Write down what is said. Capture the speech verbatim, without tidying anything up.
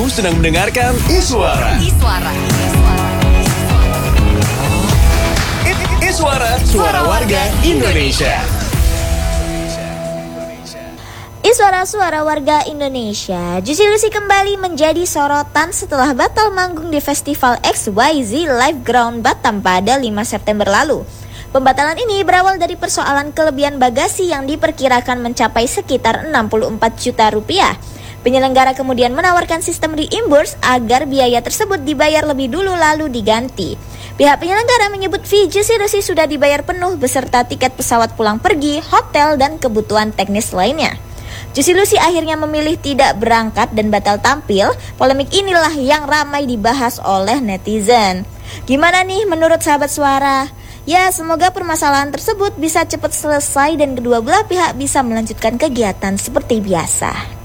Kamu sedang mendengarkan Iswara. Iswara. Iswara, suara warga Indonesia. Iswara, suara warga Indonesia. Juicy Lucy kembali menjadi sorotan setelah batal manggung di Festival X Y Z Live Ground Batam pada lima September lalu. Pembatalan ini berawal dari persoalan kelebihan bagasi yang diperkirakan mencapai sekitar enam puluh empat juta rupiah. Penyelenggara kemudian menawarkan sistem reimburse agar biaya tersebut dibayar lebih dulu lalu diganti. Pihak penyelenggara menyebut fee Juicy Lucy sudah dibayar penuh beserta tiket pesawat pulang pergi, hotel, dan kebutuhan teknis lainnya. Juicy Lucy akhirnya memilih tidak berangkat dan batal tampil. Polemik inilah yang ramai dibahas oleh netizen. Gimana nih menurut sahabat Suara? Ya, semoga permasalahan tersebut bisa cepat selesai dan kedua belah pihak bisa melanjutkan kegiatan seperti biasa.